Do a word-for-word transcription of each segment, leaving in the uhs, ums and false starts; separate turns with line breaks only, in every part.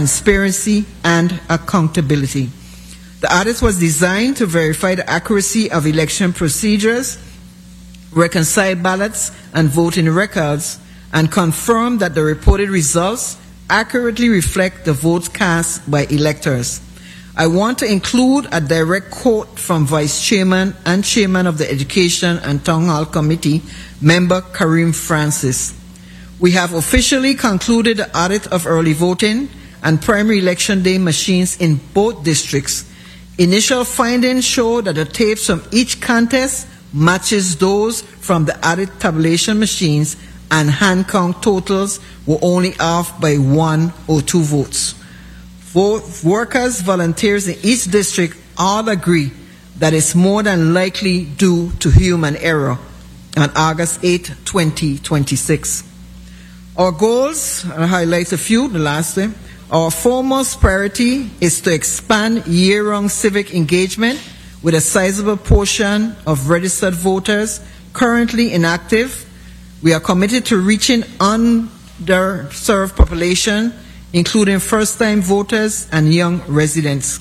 transparency, and accountability. The audit was designed to verify the accuracy of election procedures, reconcile ballots and voting records, and confirm that the reported results accurately reflect the votes cast by electors. I want to include a direct quote from Vice Chairman and Chairman of the Education and Town Hall Committee, Member Kareem Francis. We have officially concluded the audit of early voting and primary election day machines in both districts. Initial findings show that the tapes from each contest matches those from the audit tabulation machines, and hand count totals were only off by one or two votes. Both workers, volunteers in each district all agree that it's more than likely due to human error on August eighth, twenty twenty-six. Our goals, I'll highlight a few, the last thing. Our foremost priority is to expand year-round civic engagement with a sizable portion of registered voters currently inactive. We are committed to reaching underserved population, including first-time voters and young residents.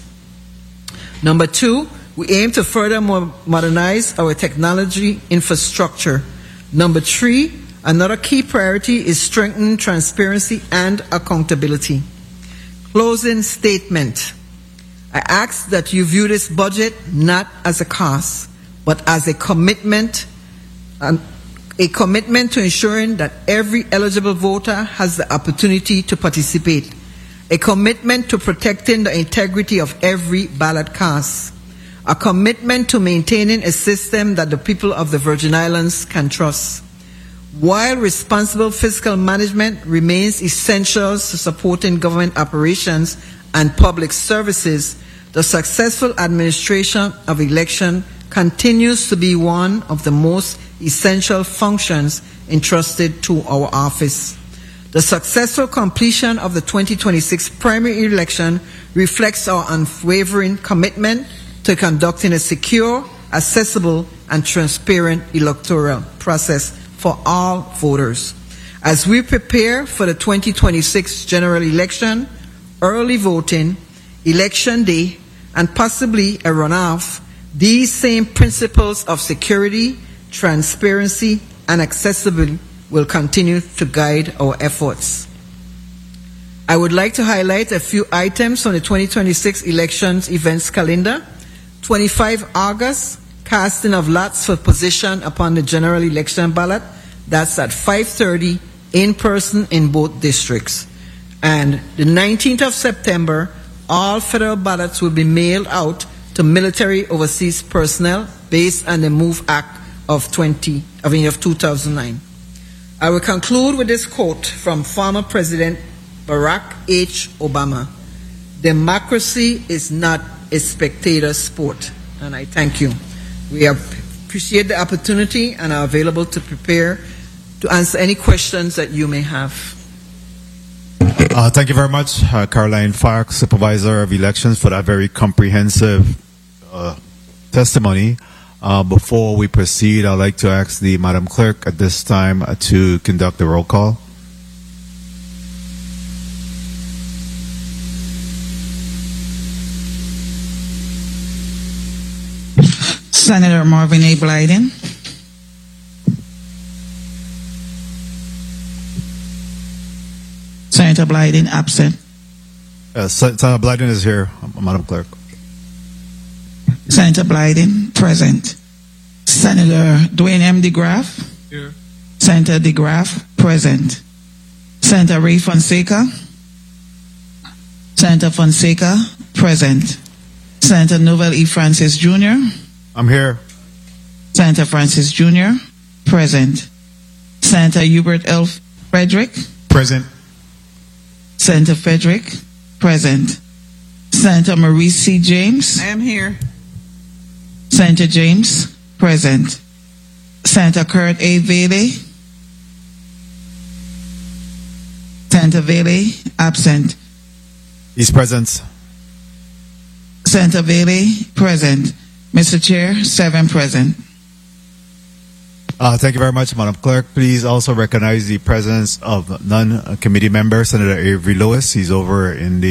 Number two, we aim to further modernize our technology infrastructure. Number three, another key priority is strengthening transparency and accountability. Closing statement. I ask that you view this budget not as a cost, but as a commitment, and a commitment to ensuring that every eligible voter has the opportunity to participate, a commitment to protecting the integrity of every ballot cast, a commitment to maintaining a system that the people of the Virgin Islands can trust. While responsible fiscal management remains essential to supporting government operations and public services, the successful administration of election continues to be one of the most essential functions entrusted to our office. The successful completion of the twenty twenty-six primary election reflects our unwavering commitment to conducting a secure, accessible, and transparent electoral process for all voters. As we prepare for the twenty twenty-six general election, early voting, election day, and possibly a runoff, these same principles of security, transparency, and accessibility will continue to guide our efforts. I would like to highlight a few items on the twenty twenty-six elections events calendar. twenty-fifth of August, casting of lots for position upon the general election ballot. That's at five thirty in person in both districts. And the nineteenth of September, all federal ballots will be mailed out to military overseas personnel based on the MOVE Act of twenty I mean of two thousand nine. I will conclude with this quote from former President Barack H. Obama: "Democracy is not a spectator sport." And I thank you. We appreciate the opportunity and are available to prepare to answer any questions that you may have.
Uh, thank you very much, uh, Caroline Fark, Supervisor of Elections, for that very comprehensive uh, testimony. Uh, before we proceed, I'd like to ask the Madam Clerk at this time uh, to conduct the roll call.
Senator Marvin A. Blyden. Senator Blyden absent.
Uh, Senator Blyden is here, Madam Clerk.
Senator Blyden present. Senator Dwayne M. DeGraff.
Here.
Senator DeGraff present. Senator Ray Fonseca. Senator Fonseca present. Senator Novel E. Francis Junior
I'm here.
Senator Francis Junior present. Senator Hubert L. Frederick
Present.
Senator Frederick present. Senator Maurice C. James.
I am here.
Senator James present. Senator Kurt A. Vele. Senator Vele absent.
He's present.
Senator Vele present. Mister Chair, seven present.
Uh, thank you very much, Madam Clerk. Please also recognize the presence of non-committee member, Senator Avery Lewis. He's over in the